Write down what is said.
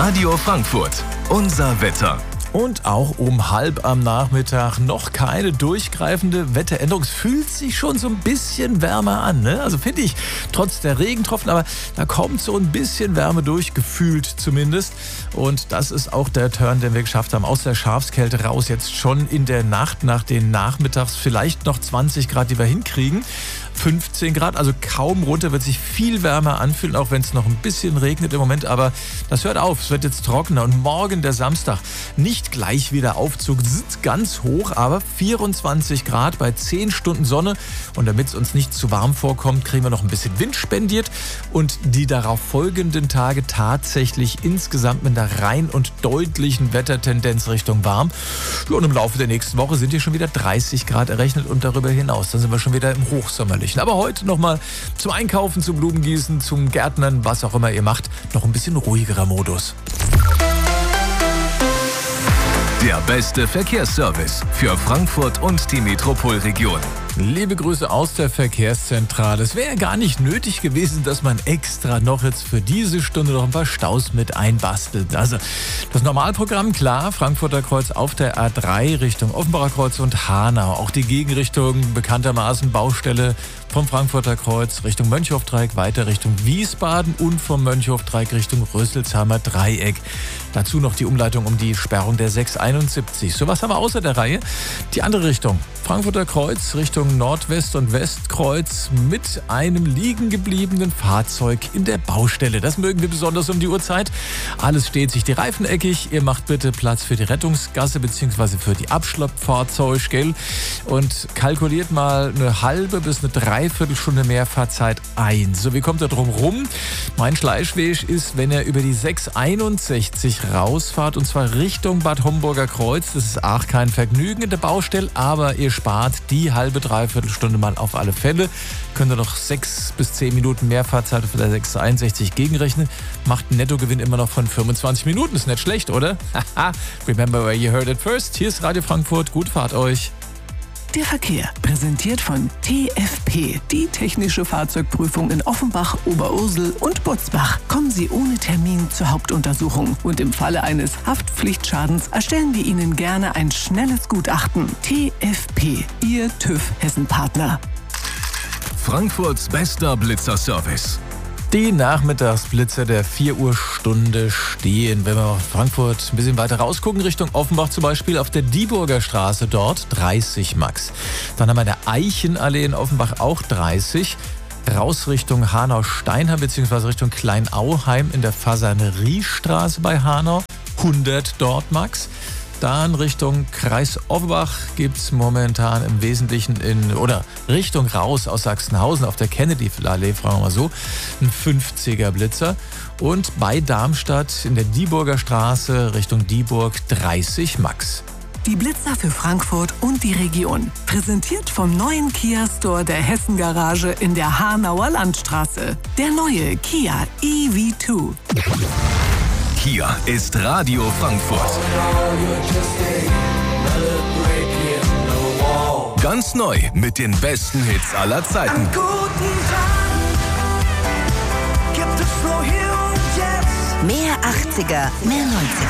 Radio Frankfurt. Unser Wetter. Und auch um 12:30 am Nachmittag noch keine durchgreifende Wetteränderung. Es fühlt sich schon so ein bisschen wärmer an, ne? Also finde ich, trotz der Regentropfen, aber da kommt so ein bisschen Wärme durch, gefühlt zumindest. Und das ist auch der Turn, den wir geschafft haben, aus der Schafskälte raus. Jetzt schon in der Nacht, nach den Nachmittags vielleicht noch 20 Grad, die wir hinkriegen. 15 Grad, also kaum runter, wird sich viel wärmer anfühlen, auch wenn es noch ein bisschen regnet im Moment. Aber das hört auf, es wird jetzt trockener. Und morgen, der Samstag, nicht gleich wieder Aufzug, sitzt ganz hoch, aber 24 Grad bei 10 Stunden Sonne. Und damit es uns nicht zu warm vorkommt, kriegen wir noch ein bisschen Wind spendiert. Und die darauf folgenden Tage tatsächlich insgesamt mit einer rein und deutlichen Wettertendenz Richtung warm. Ja, und im Laufe der nächsten Woche sind hier schon wieder 30 Grad errechnet und darüber hinaus. Dann sind wir schon wieder im Hochsommerlichen. Aber heute nochmal zum Einkaufen, zum Blumengießen, zum Gärtnern, was auch immer ihr macht, noch ein bisschen ruhigerer Modus. Der beste Verkehrsservice für Frankfurt und die Metropolregion. Liebe Grüße aus der Verkehrszentrale. Es wäre gar nicht nötig gewesen, dass man extra noch jetzt für diese Stunde noch ein paar Staus mit einbastelt. Also das Normalprogramm, klar, Frankfurter Kreuz auf der A3 Richtung Offenbacher Kreuz und Hanau. Auch die Gegenrichtung bekanntermaßen Baustelle vom Frankfurter Kreuz Richtung Mönchhofdreieck, weiter Richtung Wiesbaden und vom Mönchhofdreieck Richtung Rösselsheimer Dreieck. Dazu noch die Umleitung um die Sperrung der 671. So, was haben wir außer der Reihe? Die andere Richtung, Frankfurter Kreuz Richtung Nordwest- und Westkreuz mit einem liegen gebliebenen Fahrzeug in der Baustelle. Das mögen wir besonders um die Uhrzeit. Alles steht sich die Reifen eckig. Ihr macht bitte Platz für die Rettungsgasse bzw. für die Abschleppfahrzeuge, gell? Und kalkuliert mal eine halbe bis eine Dreiviertelstunde mehr Fahrzeit ein. So, wie kommt ihr drum rum? Mein Schleichweg ist, wenn ihr über die 661 rausfahrt und zwar Richtung Bad Homburger Kreuz. Das ist auch kein Vergnügen in der Baustelle, aber ihr spart die halbe, dreiviertelstunde mal auf alle Fälle. Könnt ihr noch 6 bis 10 Minuten mehr Fahrzeit für der 661 gegenrechnen. Macht einen Nettogewinn immer noch von 25 Minuten. Ist nicht schlecht, oder? Remember where you heard it first. Hier ist Radio Frankfurt. Gute Fahrt euch. Der Verkehr, präsentiert von TFP, die technische Fahrzeugprüfung in Offenbach, Oberursel und Butzbach. Kommen Sie ohne Termin zur Hauptuntersuchung und im Falle eines Haftpflichtschadens erstellen wir Ihnen gerne ein schnelles Gutachten. TFP, Ihr TÜV-Hessen-Partner. Frankfurts bester Blitzerservice. Die Nachmittagsblitzer der 4 Uhr Stunde stehen. Wenn wir nach Frankfurt ein bisschen weiter rausgucken, Richtung Offenbach zum Beispiel, auf der Dieburger Straße dort 30 Max. Dann haben wir in der Eichenallee in Offenbach auch 30. Raus Richtung Hanau-Steinheim bzw. Richtung Kleinauheim in der Fasaneriestraße bei Hanau 100 dort Max. Dann Richtung Kreis Offenbach gibt es momentan im Wesentlichen Richtung raus aus Sachsenhausen auf der Kennedy-Allee, fragen wir mal so, ein 50er Blitzer. Und bei Darmstadt in der Dieburger Straße Richtung Dieburg 30 Max. Die Blitzer für Frankfurt und die Region. Präsentiert vom neuen Kia-Store der Hessen-Garage in der Hanauer Landstraße. Der neue Kia EV2. Hier ist Radio Frankfurt. Ganz neu mit den besten Hits aller Zeiten. Mehr 80er, mehr 90er.